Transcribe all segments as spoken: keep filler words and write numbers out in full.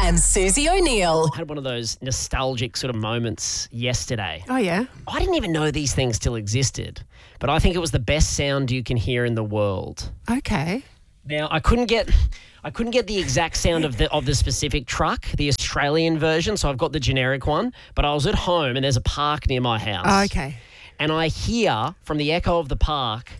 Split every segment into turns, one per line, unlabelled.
and Susie O'Neill.
I had one of those nostalgic sort of moments yesterday.
Oh, yeah?
I didn't even know these things still existed, but I think it was the best sound you can hear in the world.
Okay.
Now, I couldn't get I couldn't get the exact sound of the of the specific truck, the Australian version, so I've got the generic one, but I was at home and there's a park near my house.
Oh, okay.
And I hear from the echo of the park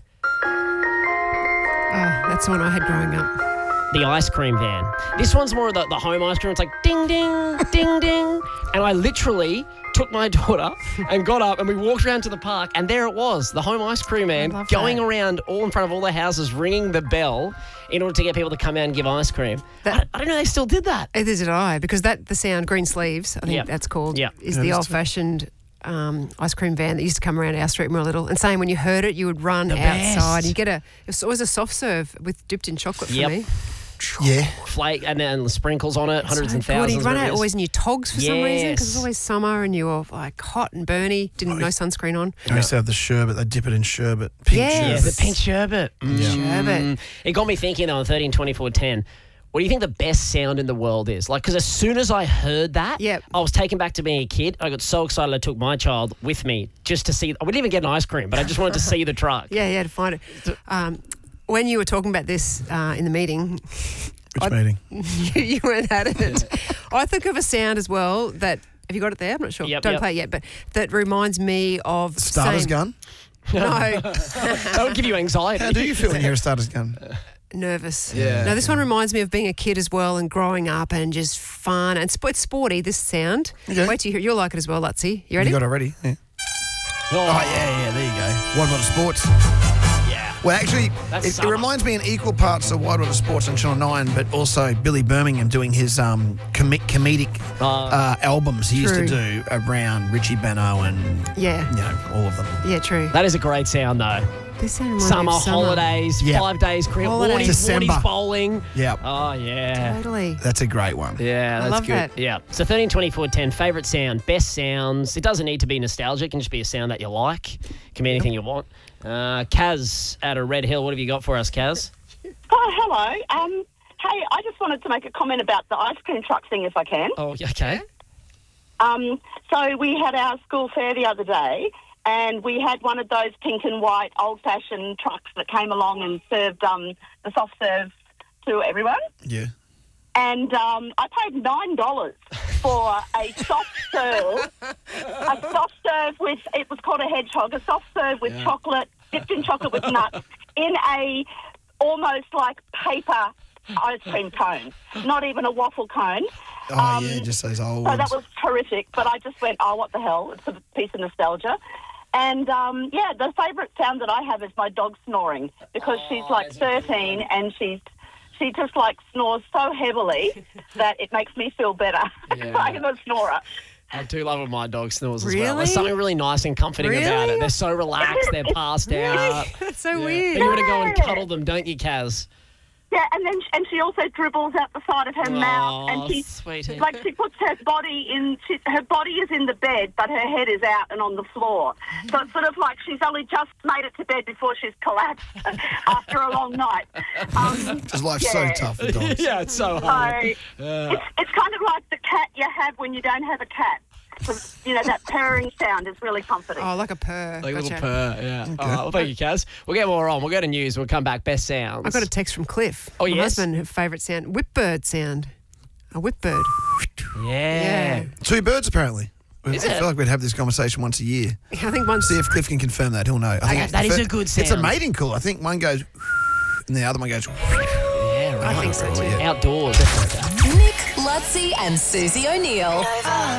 Oh, that's the one I had growing up.
the ice cream van. This one's more of the, the home ice cream. It's like ding, ding, ding, ding. And I literally took my daughter and got up and we walked around to the park and there it was, the home ice cream man
love
going
that.
around all in front of all the houses ringing the bell in order to get people to come out and give ice cream.
That-
I, I don't know they still did that.
Either did I, because that the sound, Green Sleeves, I think
Yep.
that's called,
Yep.
is
Yeah,
the
that's
old-fashioned um, ice cream van that used to come around our street when we were little. And saying when you heard it, you would run
The
outside.
best.
You get a, it was always a soft serve with dipped in chocolate for
Yep.
me.
Yeah.
Flake and then the sprinkles on it, hundreds
So
and
good.
thousands.
You'd run
whatever
out
it is.
always in your togs for some reason because it's
Yes.
always summer and you were like hot and burny, didn't no sunscreen on.
I used to have the sherbet. They dip it in sherbet. Pink
Yes.
Yeah,
sherbet.
the pink sherbet.
Sherbet.
Mm. It got me thinking on thirteen twenty-four ten. What do you think the best sound in the world is? Like, because as soon as I heard that,
Yep.
I was taken back to being a kid. I got so excited I took my child with me just to see. I wouldn't even get an ice cream, but I just wanted to see the truck.
Yeah, yeah, to find it. Um, when you were talking about this uh, in the meeting,
Which
I-
meeting?
you, you weren't at it. I think of a sound as well that, have you got it there? I'm not sure.
Yep,
Don't
yep.
play it yet, but that reminds me of...
Starter's
same-
gun?
No,
That would give you anxiety.
How do you feel when you hear a starter's gun?
nervous.
Yeah.
No, this one reminds me of being a kid as well and growing up and just fun. And sp- it's sporty, this sound.
Okay.
Wait till you hear You'll like it as well, Lutzy. You ready?
You got it ready? Yeah.
Oh,
Oh, yeah, yeah, there you go. Wide Water Sports.
yeah.
Well, actually,
That's
it, it
summer.
reminds me in equal parts of Wide Water Sports on Channel nine, but also Billy Birmingham doing his um, com- comedic
Uh,
uh, albums he used to
True.
do around Richie Beno and,
Yeah.
you know, all of them.
Yeah, true.
That is a great sound, though.
This sound reminds me
Summer,
of summer.
holidays,
Yeah.
five days, cricket,
Holidays.
Wardies,
December.
Wardies bowling.
Yeah,
Oh, yeah.
Totally.
that's a great one.
Yeah,
I
that's
love
good.
that.
Yeah. So thirteen twenty-four ten, favourite sound, best sounds. It doesn't need to be nostalgic. It can just be a sound that you like. It can be anything you want. Uh, Kaz out of Red Hill, what have you got for us, Kaz?
Oh, hello. Um, hey, I just wanted to make a comment about the ice cream truck thing, if I can.
Oh, okay.
Um, so we had our school fair the other day, and we had one of those pink and white old-fashioned trucks that came along and served um, the soft serve to everyone.
Yeah.
And um, I paid nine dollars for a soft serve, a soft serve with, it was called a hedgehog, a soft serve with chocolate, dipped in chocolate with nuts, in a almost like paper ice cream cone, not even a waffle cone.
Oh,
Um,
yeah, just those old
So
ones.
that was terrific, but I just went, oh, what the hell? It's a piece of nostalgia. And, um, yeah, the favourite sound that I have is my dog snoring because she's like thirteen and she's she just, like, snores so heavily that it makes me feel better.
Yeah.
I'm a snorer.
I do love when my dog snores as well.
Really?
There's something really nice and comforting about
Really?
it. They're so relaxed, they're passed out.
That's so
Yeah.
weird.
But you want to go and cuddle them, don't you, Kaz?
Yeah, and then and she also dribbles out the side of her mouth, and
Oh,
she
sweetie.
like she puts her body in. She, her body is in the bed, but her head is out and on the floor. So it's sort of like she's only just made it to bed before she's collapsed after a long night. Um,
Because life's
yeah.
so tough for dogs.
Yeah, it's so
So
hard.
it's, it's kind of like the cat you have when you don't have a cat. So, you know, that purring sound is really comforting.
Oh, like a purr.
Like a
Gotcha.
little purr, yeah. All right, well, thank you, Kaz. We'll get more on. We'll go to news. We'll come back. Best sounds.
I got a text from Cliff.
Oh,
My
yes?
husband, her favourite sound, whipbird sound. A whipbird.
Yeah.
Yeah.
Two birds, apparently. I
Is
feel
it?
like we'd have this conversation once a year.
I think once.
See if Cliff can confirm that. He'll know. I think
Okay,
it's
that
the
is
fir-
a good
It's a
sound.
mating call. I think one goes and the other one goes.
Yeah, right.
I think so too.
Yeah.
Outdoors. That's okay.
Nick, Lutzy, and Susie O'Neill.